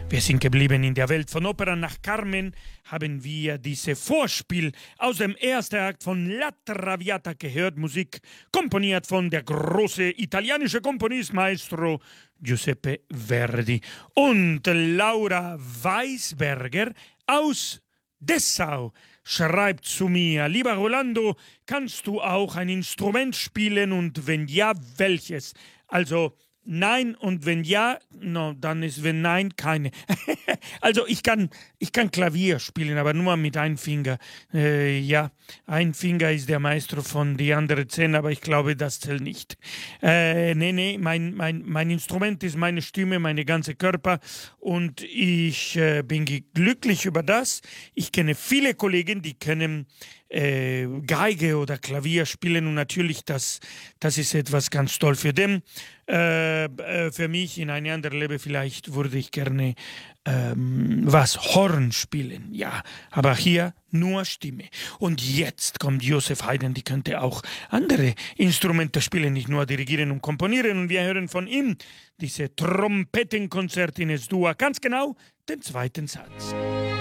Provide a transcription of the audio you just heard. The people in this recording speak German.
Wir sind geblieben in der Welt von Opern. Nach Carmen haben wir dieses Vorspiel aus dem ersten Akt von La Traviata gehört. Musik komponiert von der große italienische Komponist Maestro Giuseppe Verdi. Und Laura Weisberger aus Dessau schreibt zu mir: Lieber Rolando, kannst du auch ein Instrument spielen und wenn ja, welches? Also nein, und wenn ja, no, dann ist wenn nein, keine. Also ich kann Klavier spielen, aber nur mit einem Finger. Ja, ein Finger ist der Maestro von die anderen 10, aber ich glaube, das zählt nicht. Nee, mein Instrument ist meine Stimme, meine ganze Körper und ich bin glücklich über das. Ich kenne viele Kollegen, die können Geige oder Klavier spielen und natürlich, das ist etwas ganz toll für den. Für mich in einem anderen Leben vielleicht würde ich gerne Horn spielen, ja, aber hier nur Stimme. Und jetzt kommt Joseph Haydn, die könnte auch andere Instrumente spielen, nicht nur dirigieren und komponieren. Und wir hören von ihm diese Trompetenkonzert in Es-Dur, ganz genau den zweiten Satz.